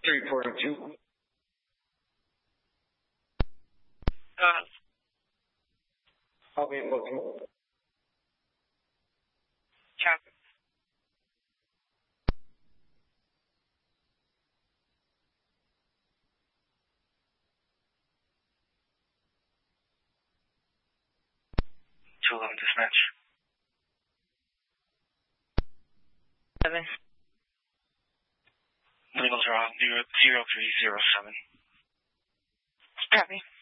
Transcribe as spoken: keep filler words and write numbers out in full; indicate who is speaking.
Speaker 1: three forty-two.
Speaker 2: Uh,
Speaker 1: I'll be looking.
Speaker 2: Captain.
Speaker 3: two eleven dispatch.
Speaker 2: Seven.
Speaker 3: Labels are on zero three zero seven.
Speaker 2: Copy.